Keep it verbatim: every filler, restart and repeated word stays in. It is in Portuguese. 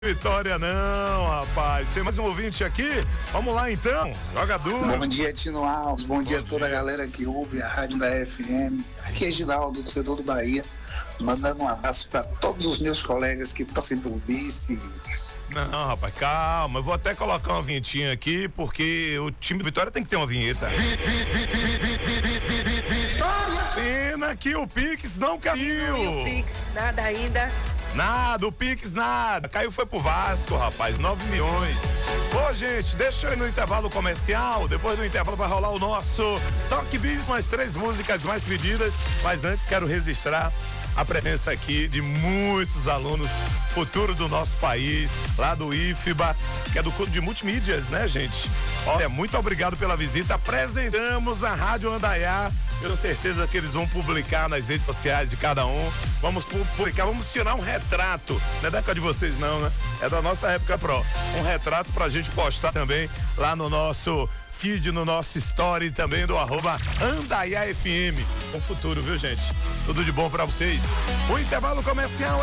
Vitória não, rapaz. Tem mais um ouvinte aqui? Vamos lá então. Joga duro. Bom dia, Tino Alves. Bom, Bom dia a toda dia. a galera que ouve a rádio da F M. Aqui é Ginaldo, torcedor do Bahia. Mandando um abraço para todos os meus colegas que torcem por vice. Não, rapaz, calma. Eu vou até colocar uma vinhetinha aqui, porque o time do Vitória tem que ter uma vinheta. Pena que o Pix não caiu. E o Pix, nada ainda. Nada, o Pix nada. Caiu foi pro Vasco, rapaz, nove milhões. Ô, gente, deixa eu ir no intervalo comercial. Depois do intervalo vai rolar o nosso Toque Bis, mais três músicas mais pedidas. Mas antes quero registrar a presença aqui de muitos alunos futuro do nosso país, lá do I F B A, que é do curso de multimídias, né, gente? Olha, muito obrigado pela visita. Apresentamos a Rádio Andaiá. Tenho certeza que eles vão publicar nas redes sociais de cada um. Vamos publicar, vamos tirar um retrato. Não é da época de vocês não, né? É da nossa época pro. Um retrato pra gente postar também lá no nosso feed, no nosso story também do arroba Andaiá F M. Bom futuro, viu, gente? Tudo de bom pra vocês. O intervalo comercial